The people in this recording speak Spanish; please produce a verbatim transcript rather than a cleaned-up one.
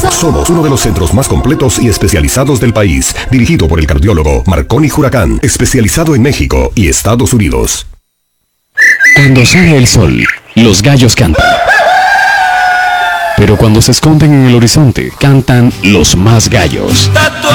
Somos uno de los centros más completos y especializados del país, dirigido por el cardiólogo Marconi Huracán, especializado en México y Estados Unidos. Cuando sale el sol, los gallos cantan. Pero cuando se esconden en el horizonte, cantan los más gallos.